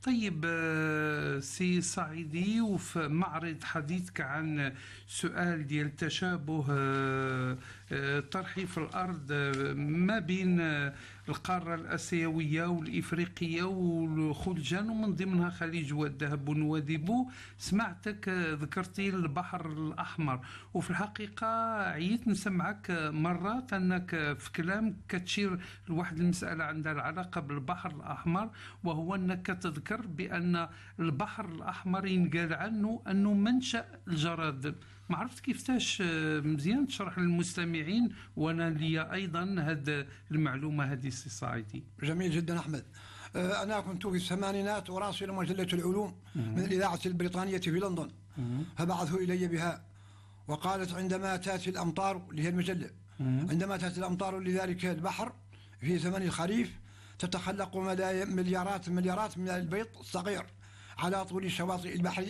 طيب سي صعيدي، وفي معرض حديثك عن سؤال ديال تشابه طرحي في الأرض ما بين القارة الآسيوية والإفريقية والخلجان ومن ضمنها خليج والذهب ونواديبو، سمعتك ذكرتي البحر الأحمر، وفي الحقيقة عييت نسمعك مرات أنك في كلام كتشير لواحد المسألة عندها العلاقة بالبحر الأحمر، وهو أنك تذكر بأن البحر الأحمر ينقال عنه أنه منشأ الجراد. ما عرفت كيفتاش مزيان تشرح للمستمعين وانا لي ايضا هذه المعلومه هذه سي صعيدي. جميل جدا احمد. انا كنت في الثمانينات اراسل مجله العلوم من الاذاعه البريطانيه في لندن، فبعثوا الي بها وقالت عندما تاتي الامطار، اللي هي المجله، عندما تاتي الامطار لذلك البحر في زمن الخريف تتخلق مليارات من البيض الصغير على طول الشواطئ البحر.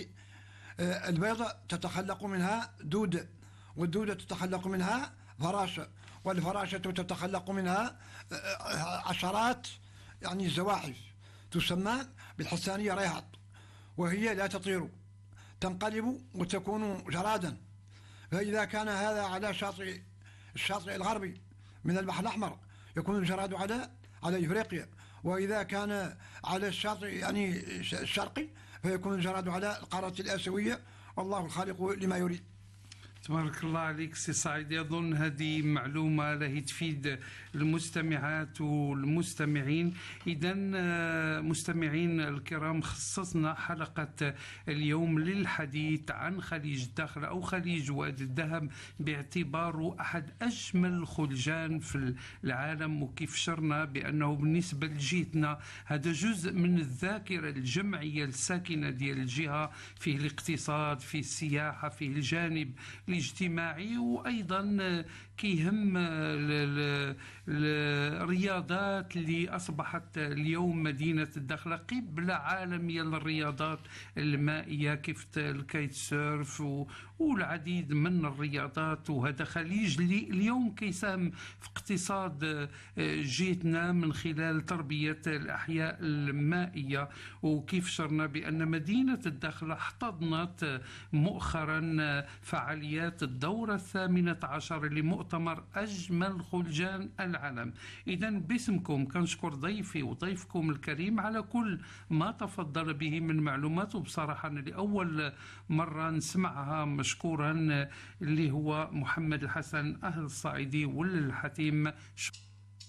البيضة تتخلق منها دودة، والدودة تتخلق منها فراشة، والفراشة تتخلق منها عشرات يعني الزواحف تسمى بالحسانية ريهط، وهي لا تطير، تنقلب وتكون جرادا. فإذا كان هذا على الشاطئ الغربي من البحر الأحمر يكون الجراد على إفريقيا، وإذا كان على الشاطئ يعني الشرقي فيكون الجراد على القارة الآسيوية، والله الخالق لما يريد. تبارك الله عليك سي سعيد. يظن هذه معلومة له تفيد المستمعات والمستمعين. إذا مستمعين الكرام، خصصنا حلقة اليوم للحديث عن خليج الداخل أو خليج وادي الذهب باعتباره أحد أجمل الخلجان في العالم، وكيف شرنا بأنه بالنسبة لجهتنا هذا جزء من الذاكرة الجمعية الساكنة ديال الجهة، فيه الاقتصاد، فيه السياحة، فيه الجانب الاجتماعي، وأيضا كيهم الرياضات اللي أصبحت اليوم مدينة الداخلة قبلة عالمية للرياضات المائية كيف الكايت سيرف والعديد من الرياضات. وهذا خليج اللي اليوم كيساهم في اقتصاد جيتنا من خلال تربية الأحياء المائية. وكيف شرنا بأن مدينة الداخلة احتضنت مؤخرا فعاليات الدورة 18 لمؤتمر أجمل خلجان العالم. إذا باسمكم كنشكر ضيفي وضيفكم الكريم على كل ما تفضل به من معلومات، وبصراحة أنا لأول مرة نسمعها، مشكورا، اللي هو محمد الحسن أهل الصعيدي والحتيم.